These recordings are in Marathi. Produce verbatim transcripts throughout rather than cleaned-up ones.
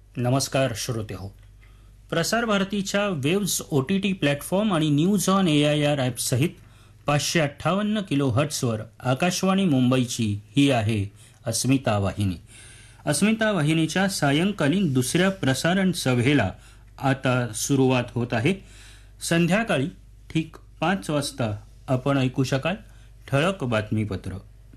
नमस्कार श्रोते हो. प्रसार भारतीच्या waves O T T platform आणि news on A I R app सहित पाचशे अठ्ठावन्न किलो हर्ट्सवर आकाशवाणी मुंबईची ही आहे अस्मिता वाहिनी. अस्मिता वाहिनीच्या सायंकालीन दुसऱ्या प्रसारण सभेला आता सुरुवात होत आहे. संध्याकाळी ठीक पाच वाजता आपण ऐकू शकाल ठळक बातमीपत्र.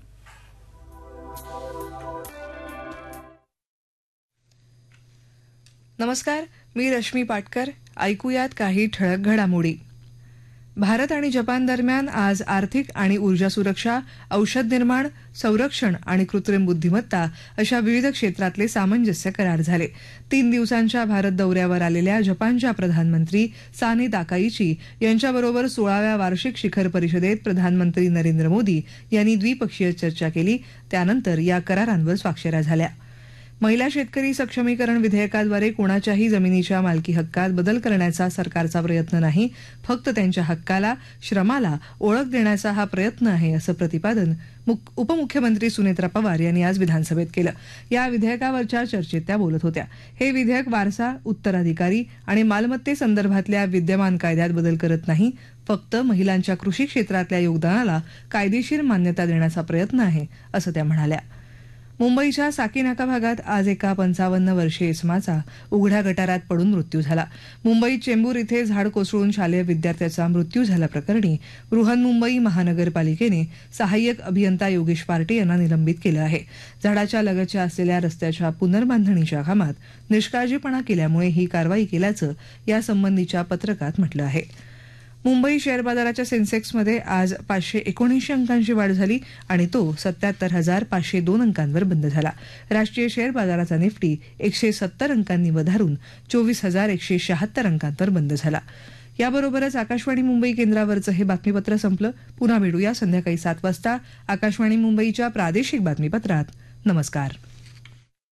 नमस्कार, मी रश्मी पाटकर. ऐकूयात काही ठळक घडामोडी. भारत आणि जपान दरम्यान आज आर्थिक आणि ऊर्जा सुरक्षा, औषध निर्माण, संरक्षण आणि कृत्रिम बुद्धिमत्ता अशा विविध क्षेत्रातले सामंजस्य करार झाले. तीन दिवसांच्या भारत दौऱ्यावर आलेल्या जपानच्या प्रधानमंत्री साने ताकाइची यांच्याबरोबर सोळाव्या वार्षिक शिखर परिषदेत प्रधानमंत्री नरेंद्र मोदी यांनी द्विपक्षीय चर्चा केली. त्यानंतर या करारांवर स्वाक्षऱ्या झाल्या. महिला शेतकरी सक्षमीकरण विधेयकाद्वारे कोणाच्याही जमिनीच्या मालकी हक्कात बदल करण्याचा सरकारचा प्रयत्न नाही, फक्त त्यांच्या हक्काला, श्रमाला ओळख देण्याचा हा प्रयत्न आहे, असं प्रतिपादन उपमुख्यमंत्री सुनेत्रा पवार यांनी आज विधानसभेत केलं. या विधेयकावरच्या चर्चेत त्या बोलत होत्या. हे विधेयक वारसा, उत्तराधिकारी आणि मालमत्तेसंदर्भातल्या विद्यमान कायद्यात बदल करत नाही, फक्त महिलांच्या कृषी क्षेत्रातल्या योगदानाला कायदेशीर मान्यता देण्याचा प्रयत्न आहे, असं त्या म्हणाल्या. मुंबईच्या साकीनाका भागात आज एका पंचावन्न वर्षीय इसमाचा उघड्या गटारात पडून मृत्यू झाला. मुंबईत चेंबूर इथे झाड कोसळून शालेय विद्यार्थ्याचा मृत्यू झाल्याप्रकरणी बृहन्मुंबई महानगरपालिकेने सहाय्यक अभियंता योगेश पार्टे यांना निलंबित केलं आहे. झाडाच्या लगतच्या असलेल्या रस्त्याच्या पुनर्बांधणीच्या कामात निष्काळजीपणा केल्यामुळे ही कारवाई केल्याचं यासंबंधीच्या पत्रकात म्हटलं आहे. मुंबई शेअर बाजाराच्या सेन्सेक्समध्ये आज पाचशे एकोणऐंशी अंकांची वाढ झाली आणि तो सत्याहत्तर हजार पाचशे दोन अंकांवर बंद झाला. राष्ट्रीय शेअर बाजाराचा निफ्टी एकशे सत्तर अंकांनी वधारून चोवीस हजार एकशे शहात्तर अंकांवर बंद झाला. याबरोबरच आकाशवाणी मुंबई केंद्रावरचं हे बातमीपत्र संपलं. पुन्हा भेटूया संध्याकाळी सात वाजता आकाशवाणी मुंबईच्या प्रादेशिक बातमीपत्रात. नमस्कार.